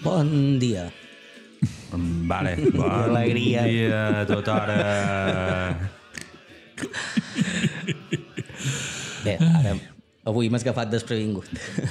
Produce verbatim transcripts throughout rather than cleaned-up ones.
Bon dia. Vale, bon alegria. dia a tota hora. Bé, ara, avui m'has agafat desprevingut.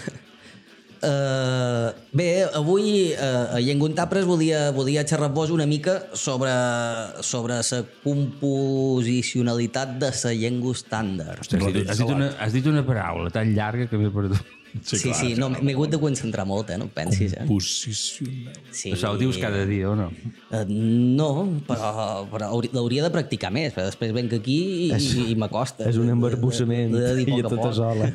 Uh, bé, avui uh, a Llenguntapres volia, volia xerrar-vos una mica sobre sobre la composicionalitat de la llengua estàndard. Has dit, has, dit una, has dit una paraula tan llarga que m'he perdut. Sí, sí, sí no, m'he hagut de concentrar molt, eh? No et pensis, eh? Composicional. Sí. Això ho dius cada dia, o no? Uh, no, però, però l'hauria de practicar més, però després venc aquí i, i, i m'acosta. És un embarbussament i a tota sola.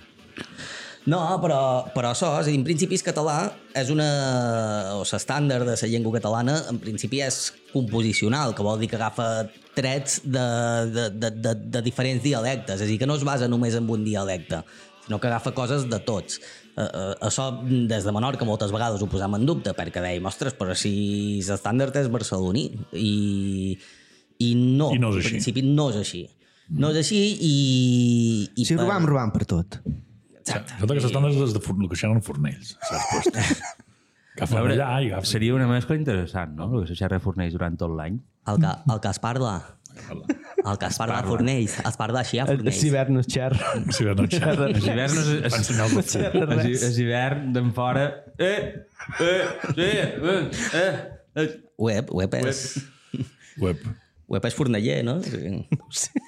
No, però, però això, és a dir, en principi el català és una... o l'estàndard de la llengua catalana en principi és composicional, que vol dir que agafa trets de, de, de, de, de diferents dialectes, és a dir, que no es basa només en un dialecte, sinó que agafa coses de tots. Uh, uh, això des de Menorca moltes vegades ho posam en dubte, perquè dèiem, ostres, però si l'estàndard és barceloní, i, i no, I no és en així. principi no és així. No és així i... i Si per... robam, robam per tot. Exacte. Sota aquestes estàndards és de forn... el que xerren fornells. Saps? Agafen allà i agafen. Seria una mescla interessant, no? El que se xerra Fornells durant tot l'any. El que, el que es parla... El que es parla a Fornells, es parla així a Fornells. És hivern no es xerra. Si bé no xerren. Els hiverns... Fan senyals de foc. Els hiverns d'en fora... Eh! Eh! Sí! Eh! Eh! Web, web és... Web. Web és forneller, no? Sí.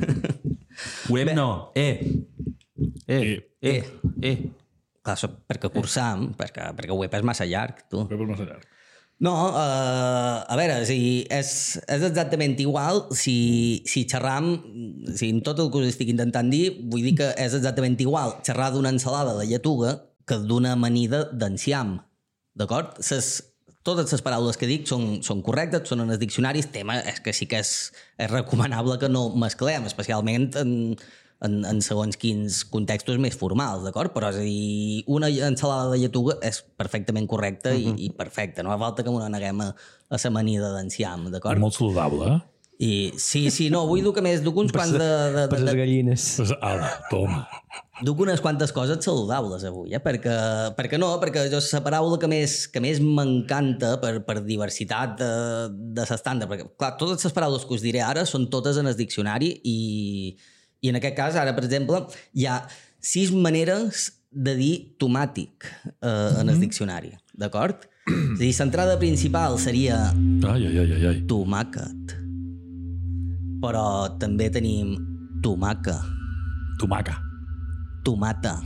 Web no. Eh! Eh! Eh! Eh! Clar, això perquè cursam, perquè, perquè web és massa llarg, tu. Web és massa llarg. No, uh, a veure, si és, és exactament igual si, si xerram, si en tot el que us estic intentant dir, vull dir que és exactament igual xerrar d'una ensalada de lletuga que d'una amanida d'enciam, d'acord? Ses, totes les paraules que dic són, són correctes, són en els diccionaris, tema és que sí que és, és recomanable que no mesclem, especialment en, en, en segons quins contextos més formals, d'acord? Però és a dir, una ensalada de lletuga és perfectament correcta uh -huh. i, i perfecta, no fa falta que m'ho neguem a, a l'amanida d'enciam, d'acord? És molt saludable, eh? I sí, sí, no, vull dur que més, duc uns quants de... de, Per de, les de gallines. Pues, ala, toma. duc unes quantes coses saludables avui, eh? perquè, perquè no, perquè jo la paraula que més, que més m'encanta per, per diversitat de, de l'estàndard, perquè clar, totes les paraules que us diré ara són totes en el diccionari i, i en aquest cas, ara per exemple, hi ha sis maneres de dir tomàtic eh, en el diccionari, d'acord? És a dir, l'entrada principal seria Ai, ai, ai, ai, ai. tomàquet, però també tenim tomaca, Tomaca. tomata,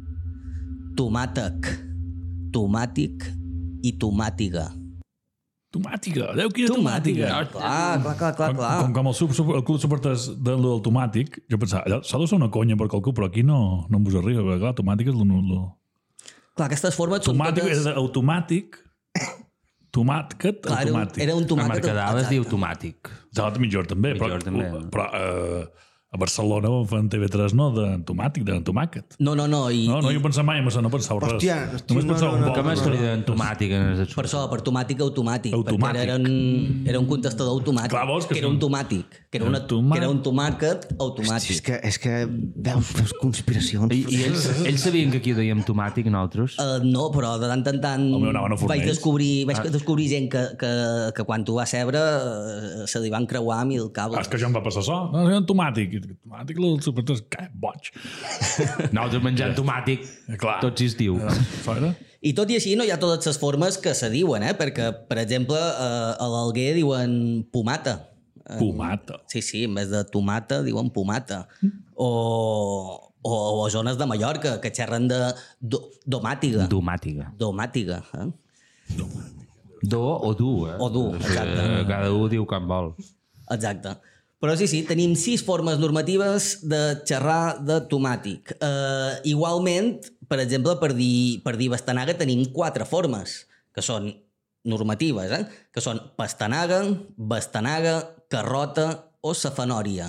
tomàtec, tomàtic i tomàtiga. Tomàtica. Adéu, quina Tomàtiga. tomàtica. Clar, clar, clar, clar, Com, clar. com, com el, sub, sub, el club suportes del, del tomàtic, jo pensava, allò s'ha de ser una conya per qualcú, però aquí no, no em vos arriba, perquè clar, tomàtic és lo... lo... Clar, aquestes formes són Tomàtic totes... és automàtic, tomàtic, Clar, era un, automàtic. era un A tomàquet... Mercadal es exacte. diu tomàtic. Exacte, mitjor també, Mitjor però, també, no? però eh, a Barcelona ho fan T V tres, no, de tomàtic, de tomàquet. No, no, no. I, No, no, i jo pensava mai en això, no pensava res. Hòstia, hòstia, Només no, pensava no, un no, vol. Com es criden tomàtic en els per això, per tomàtic automàtic. Automàtic. Perquè era un, era un contestador automàtic. Clar, vols que que era sí. un tomàtic. Que era, una, Tomà- que era un tomàquet Hosti, automàtic. és que, és que veus, veus conspiracions. I, i ells, ells sabien que aquí ho dèiem tomàtic, nosaltres? Uh, no, però de tant en tant El meu anaven a Fornells. vaig descobrir, vaig descobrir gent que, que, que quan tu vas sebre uh, se li van creuar mil cables. Ah, és que ja em va passar això. No, no, tomàtic. I, tomàtic, el supertres, que boig. Nosaltres menjant tomàtic Eh, clar. tot s'estiu. Això era? I tot i així no hi ha totes les formes que se diuen, eh? Perquè, per exemple, uh, a l'Alguer diuen pomata. Pomata. Sí, sí, en vez de tomata diuen pomata. O, o, o a zones de Mallorca que xerren de do, domàtiga. Domàtiga. Domàtiga. Eh? Do o du, eh? O du, exacte. Eh, Cada un diu com vol. Exacte. Però sí, sí, tenim sis formes normatives de xerrar de tomàtic. Uh, igualment, per exemple, per dir, per dir bastanaga tenim quatre formes, que són normatives, eh? que són pastanaga, bastanaga, carrota o safanòria.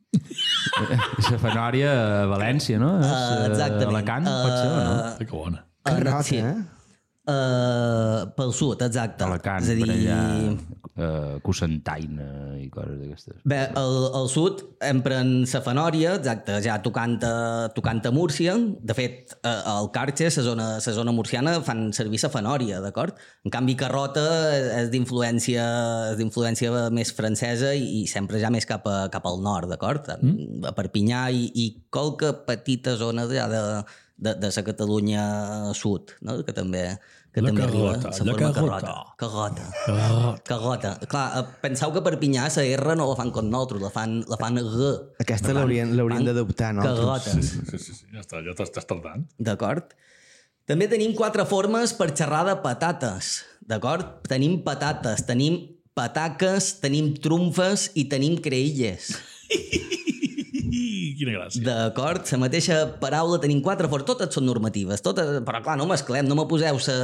La fanòria a València, no? És, Uh, exactament. Alacant, pot ser, o no? Que bona. Uh, Carrota, sí. eh? Uh, pel sud, exacte. Alacant, és a dir, per allà, uh, Cocentaina i coses d'aquestes. Bé, al, al sud empren la Fenòria, exacte, ja tocant a, tocant a Múrcia. De fet, al Carxe, la zona, la zona murciana, fan servir la Fenòria, d'acord? En canvi, Carrota és d'influència és d'influència més francesa i, i sempre ja més cap, a, cap al nord, d'acord? Mm. A Perpinyà i, i qualque petita zona ja de, de, de la Catalunya sud, no? Que també... que La també Carrota, arriba, la Carrota. Carrota. Ah, Carrota. Clar, penseu que a Perpinyà la R no la fan com nosaltres, la fan, la fan G. Aquesta l'haurien l'haurien d'adoptar, no? Carrota. sí, sí, sí, sí, ja està, ja t'estàs tardant. D'acord? També tenim quatre formes per xerrar de patates. D'acord? Tenim patates, tenim pataques, tenim trumfes i tenim creïlles. Quina gràcia. D'acord? La mateixa paraula tenim quatre formes. Totes són normatives. Totes... Però clar, no mesclem. No me poseu sa,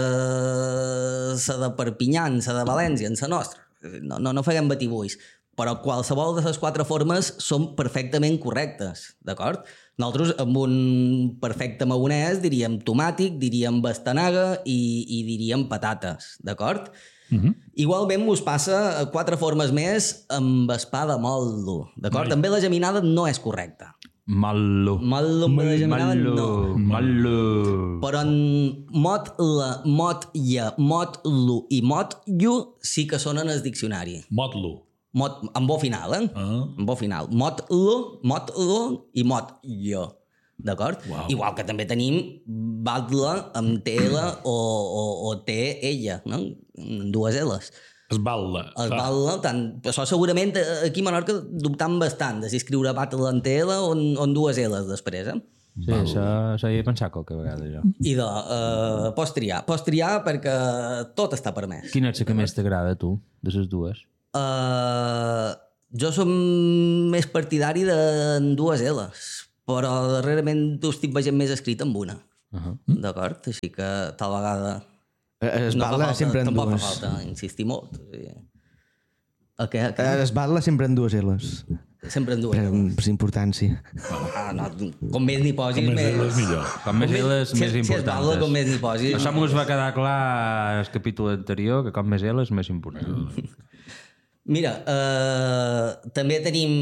sa de Perpinyà, sa de València, en sa nostra. No, no, no faguem batibuis. Però qualsevol de les quatre formes són perfectament correctes. D'acord? Nosaltres, amb un perfecte maonès, diríem tomàtic, diríem bastanaga i, i diríem patates. D'acord? Uh-huh. Igualment us passa quatre formes més amb espà de mollo, d'acord? També la geminada no és correcta. Mallo. Mollo amb la geminada no. Mallo. Però en mot la, mot ja, mot lu i mot llu sí que són en el diccionari. Motlo. Mot, amb bo final, eh? Ah. Amb bo final. Mot lu, mot lu i mot llo. D'acord? Uau. Igual que també tenim batla amb T L o, o, o T ella, no? Dues L's. Es balla. Es batla, tant, això segurament aquí a Menorca dubtant bastant de si escriure batla amb T L o en, o en dues L's després, eh? Sí, això, això hi he pensat qualque vegada, jo. I de, uh, pots triar. Pots triar perquè tot està permès. Quina és la que més t'agrada, tu, de les dues? Uh, jo som més partidari de dues L's, però darrerament ho estic veient més escrit amb una. Uh-huh. D'acord? Així que tal vegada... Es no fa batla falta, sempre en tampoc dues. fa falta insistir molt. O sigui. El què? El què? Es batla sempre en dues L's. Sempre en dues. Per, per importància. Ah, no, com més n'hi posis, Com més més... és millor. Com més L's, si, més si es importants. batla, com més n'hi posis. Això m'ho va quedar clar al capítol anterior, que com més L's, més important. Mira, uh, també tenim...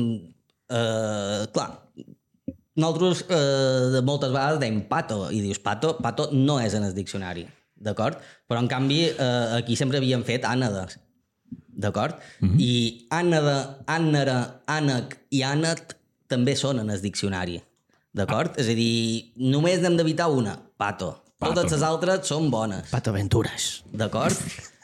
Uh, clar, nosaltres uh, de moltes vegades dèiem pato, i dius pato, pato no és en el diccionari, d'acord? Però en canvi uh, aquí sempre havíem fet ànades, d'acord? Mm-hmm. I ànada, ànara, ànec i ànet també són en el diccionari, d'acord? Ah. És a dir, només n'hem d'evitar una, pato. Pato. Totes les altres són bones, Pato Aventures. d'acord?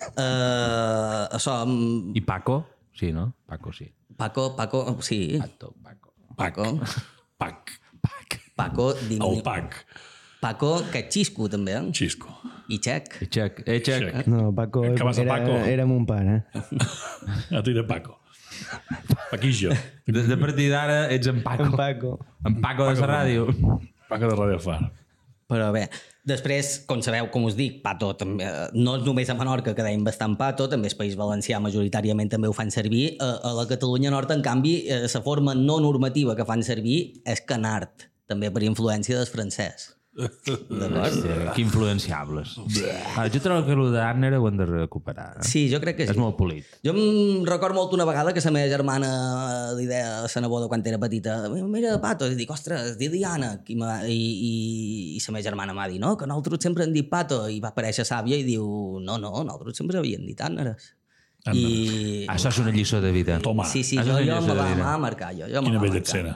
Uh, això... um, I Paco? Sí, no? Paco, sí. Paco, Paco, sí. Pato, Paco. Paco. Pac. Pac. Paco, dim, El Pac. Paco, que xisco també, eh? Xisco. I xec. Eh, Xec. Eh, Xec. Xec. No, Paco, Que vas a era, Paco. era mon pare. A tu de Paco. Paquillo. De, de partir d'ara ets en Paco. En Paco. En Paco de la ràdio. Paco de Radio Far. Però bé, després, com sabeu, com us dic, pato també, no és només a Menorca que deim bastant pato, també el País Valencià majoritàriament també ho fan servir. A, a la Catalunya Nord, en canvi, la forma no normativa que fan servir és canard, també per influència del francès. D'acord? Sí, que influenciables. Ah, jo trobo que el d'Arner ho hem de recuperar. Eh? Sí, jo crec que sí. És molt polit. Jo em recordo molt una vegada que la meva germana li deia a la neboda quan era petita, mira, pato, i dic, ostres, es diu Diana, i, i, i, i la meva germana m'ha dit, no, que nosaltres sempre hem dit pato, i va aparèixer sàvia i diu, no, no, nosaltres sempre havíem dit àneres. I... Això és una lliçó de vida. Toma. Sí, sí, Això jo, és jo una me lliçó de va, vida. me va marcar, jo, jo me Quina va bella marcar. escena.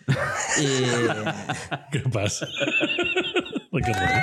I... Què passa? La carrera.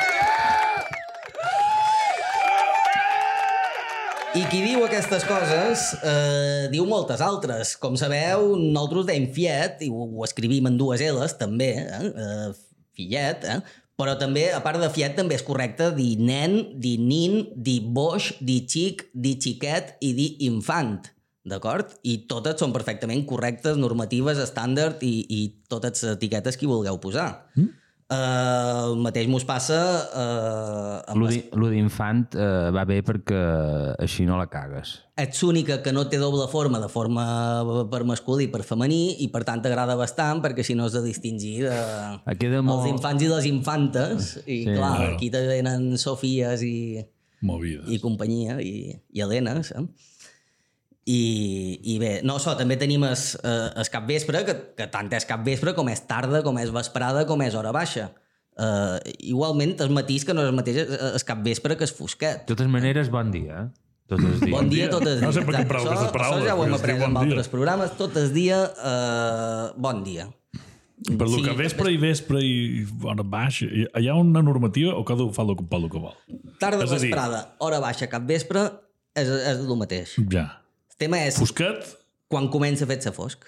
I qui diu aquestes coses eh, diu moltes altres. Com sabeu, nosaltres dèiem fiet, i ho, ho escrivim en dues L's, també, eh? Eh, fillet, eh? Però també, a part de fiet, també és correcte dir nen, dir nin, dir boix, dir xic, dir xiquet i dir infant, d'acord? I totes són perfectament correctes, normatives, estàndard i, i totes les etiquetes que hi vulgueu posar. Mm? Uh, el mateix mos passa uh, amb Lo les... di- lo d'infant eh, va bé perquè així no la cagues. Ets l'única que no té doble forma, de forma per masculí i per femení, i per tant t'agrada bastant perquè si no has de distingir de... Queda molt... els infants i les infantes, i Sí, clar, claro. aquí te venen Sofies i, Movides. i companyia, i, i Helenes, eh? I, i bé, no, això, també tenim es, eh, es capvespre, que, que tant és capvespre com és tarda, com és vesprada, com és hora baixa. Uh, igualment, el matís que no és el mateix es capvespre que es fosquet. De totes maneres, bon dia. Eh? Tots els dies. Bon dia, dia. tot el No dia. sé per què Exacte, empreu això, aquestes paraules, això ja ho hem perquè es diu après bon en dia. altres programes. Tot el dia, uh, bon dia. Per lo que vespre i vespre i hora baixa, hi ha una normativa o cada un fa el que, el que vol? Tarda, És a dir- vesprada, hora baixa, capvespre, és, és el mateix. Ja. El tema és Fosquet? quan comença a fer-se fosc.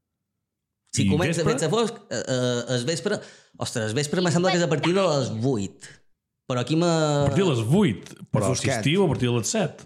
Si I comença vespre? a fer-se fosc, eh, eh, es vespre... Ostres, es vespre me sembla que és a partir de les vuit. Però aquí me... A partir de les vuit, però si Fosquet. estiu a partir de les set.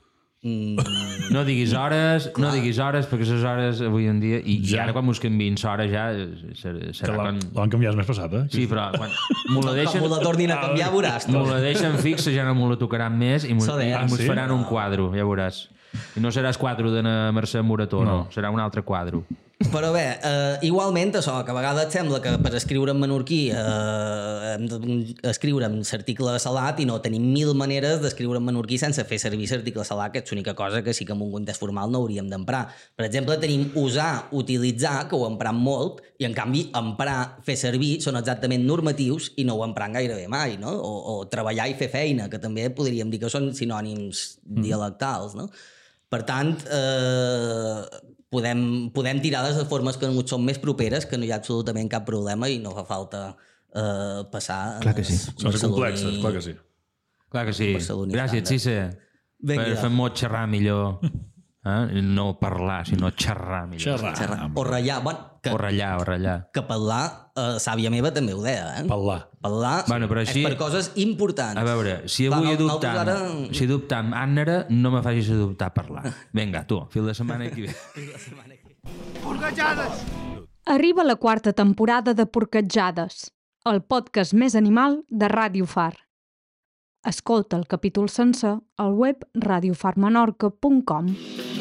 Mm, No diguis hores, no diguis hores, perquè les hores avui en dia... I, Ja. i ara quan mos canviïn l'hora ja serà, Que serà l'han quan... l'han canviat el mes passat, eh? Sí, però quan m'ho la deixen... com me la tornin a canviar, veuràs. M'ho la deixen fixa, ja no m'ho la tocaran més i m'ho Joder. i mos Ah, sí? faran un quadro, ja veuràs. I no seràs quadro de na Mercè Morató, no. no. Serà un altre quadro. Però bé, eh, igualment, això, que a vegades et sembla que per escriure en menorquí eh, hem d'escriure en l'article salat i no tenim mil maneres d'escriure en menorquí sense fer servir l'article salat, que és l'única cosa que sí que en un context formal no hauríem d'emprar. Per exemple, tenim usar, utilitzar, que ho empram molt, i en canvi emprar, fer servir, són exactament normatius i no ho empram gairebé mai, no? O, o treballar i fer feina, que també podríem dir que són sinònims dialectals, no? Per tant, eh, podem, podem tirar de les formes que ens són més properes, que no hi ha absolutament cap problema i no fa falta eh, passar... Clar que sí. Sense complexes, clar que sí. Clar que sí. Barceloní Gràcies, estàndard. Cisse. Vinga. Per fer-m'ho xerrar millor. Eh? No parlar, sinó xerrar millor. Xerrar. Xerrar. O ratllar, bueno, que, O ratllar, o ratllar. que parlar, eh, sàvia meva també ho deia, eh? Parlar. Parlar Bueno, però així- és per coses importants. A veure, si Clar, avui no- adoptam, nosaltres ara- si adoptam Ànnera, no me facis adoptar parlar. Vinga, tu, fil de setmana que ve. Arriba la quarta temporada de Porquetjades, el podcast més animal de Ràdio Far. Escolta el capítol sencer al web radiofarmenorca punt com.